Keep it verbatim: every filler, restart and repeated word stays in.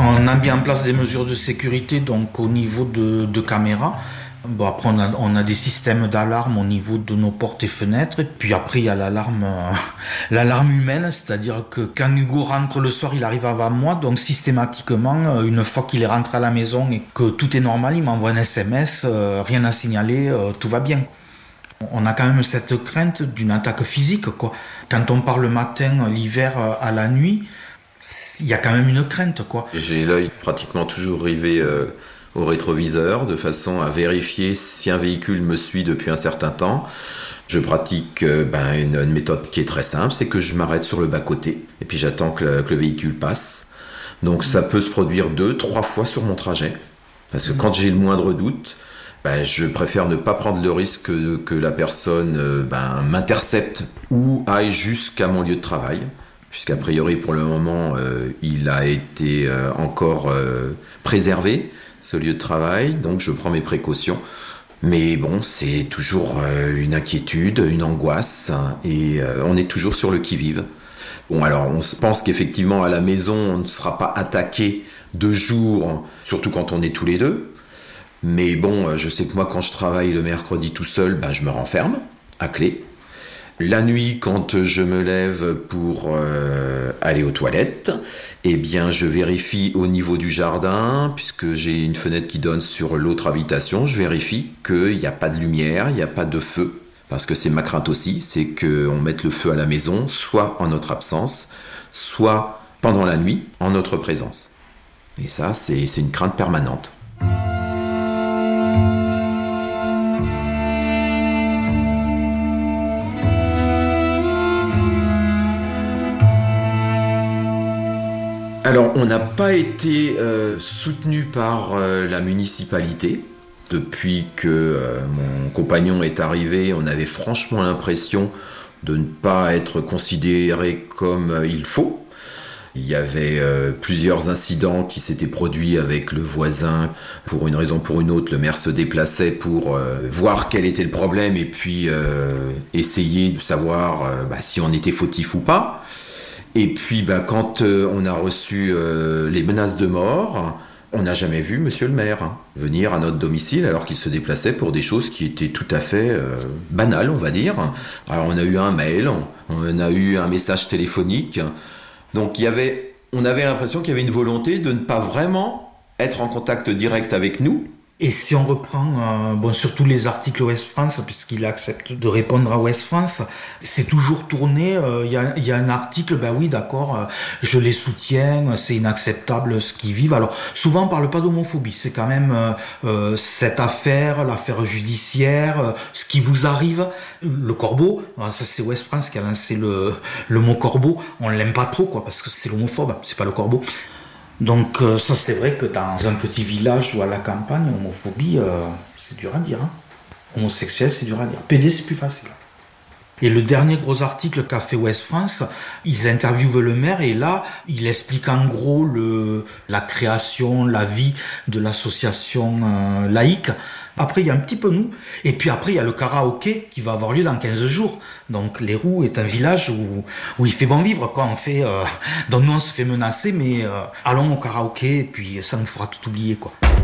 On a mis en place des mesures de sécurité donc au niveau de, de caméras. Bon, après, on a, on a des systèmes d'alarme au niveau de nos portes et fenêtres. Et puis après, il y a l'alarme, euh, l'alarme humaine, c'est-à-dire que quand Hugo rentre le soir, il arrive avant moi. Donc systématiquement, une fois qu'il est rentré à la maison et que tout est normal, il m'envoie un S M S, euh, rien à signaler, euh, tout va bien. On a quand même cette crainte d'une attaque physique, quoi. Quand on part le matin, l'hiver, à la nuit, il y a quand même une crainte, quoi. J'ai l'œil pratiquement toujours rivé euh, au rétroviseur, de façon à vérifier si un véhicule me suit depuis un certain temps. Je pratique euh, ben, une, une méthode qui est très simple, c'est que je m'arrête sur le bas-côté, et puis j'attends que le, que le véhicule passe. Donc ça peut se produire deux, trois fois sur mon trajet, parce que quand j'ai le moindre doute, ben, je préfère ne pas prendre le risque que, que la personne euh, ben, m'intercepte ou aille jusqu'à mon lieu de travail, puisqu'a priori pour le moment euh, il a été euh, encore euh, préservé, ce lieu de travail, donc je prends mes précautions. Mais bon, c'est toujours euh, une inquiétude, une angoisse, hein, et euh, on est toujours sur le qui-vive. Bon, alors on pense qu'effectivement à la maison on ne sera pas attaqué de jour, surtout quand on est tous les deux. Mais bon, je sais que moi quand je travaille le mercredi tout seul, ben, je me renferme à clé. La nuit, quand je me lève pour euh, aller aux toilettes, eh bien, je vérifie au niveau du jardin, puisque j'ai une fenêtre qui donne sur l'autre habitation, je vérifie qu'il n'y a pas de lumière, il n'y a pas de feu, parce que c'est ma crainte aussi, c'est qu'on mette le feu à la maison, soit en notre absence, soit pendant la nuit, en notre présence. Et ça, c'est, c'est une crainte permanente. Alors, on n'a pas été euh, soutenu par euh, la municipalité. Depuis que euh, mon compagnon est arrivé, on avait franchement l'impression de ne pas être considéré comme euh, il faut. Il y avait euh, plusieurs incidents qui s'étaient produits avec le voisin. Pour une raison ou pour une autre, le maire se déplaçait pour euh, voir quel était le problème et puis euh, essayer de savoir euh, bah, si on était fautif ou pas. Et puis, bah, quand euh, on a reçu euh, les menaces de mort, on n'a jamais vu monsieur le maire hein, venir à notre domicile alors qu'il se déplaçait pour des choses qui étaient tout à fait euh, banales, on va dire. Alors, on a eu un mail, on, on a eu un message téléphonique. Donc, il y avait, on avait l'impression qu'il y avait une volonté de ne pas vraiment être en contact direct avec nous. Et si on reprend, euh, bon, surtout les articles Ouest France, puisqu'il accepte de répondre à Ouest France, c'est toujours tourné. Il euh, y, a, y a un article, ben oui, d'accord, euh, je les soutiens, c'est inacceptable ce qu'ils vivent. Alors, souvent, on parle pas d'homophobie. C'est quand même euh, euh, cette affaire, l'affaire judiciaire, euh, ce qui vous arrive. Le corbeau, ça c'est Ouest France qui a lancé le, le mot corbeau. On l'aime pas trop, quoi, parce que c'est l'homophobe, c'est pas le corbeau. Donc euh, ça c'est vrai que dans un petit village ou à la campagne, homophobie, euh, c'est dur à dire. Hein. Homosexuel, c'est dur à dire. P D, c'est plus facile. Et le dernier gros article qu'a fait Ouest France, ils interviewent le maire et là, il explique en gros le, la création, la vie de l'association euh, laïque. Après, il y a un petit peu nous. Et puis après, il y a le karaoké qui va avoir lieu dans quinze jours. Donc, Les Roues est un village où, où il fait bon vivre, quoi. On fait, euh, donc nous, on se fait menacer, mais euh, allons au karaoké et puis ça nous fera tout oublier, quoi.